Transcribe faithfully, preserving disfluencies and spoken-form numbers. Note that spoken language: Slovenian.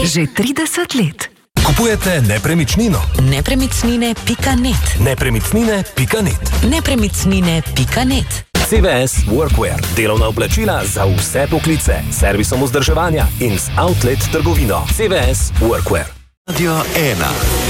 Že trideset let. Kupujete nepremičnino? Nepremičnine pika net. Nepremičnine pika net. Nepremičnine pika net. C V S Workwear. Delovna oblačila za vse poklice. Servisom vzdrževanja in z outlet trgovino. C V S Workwear. Radio ena.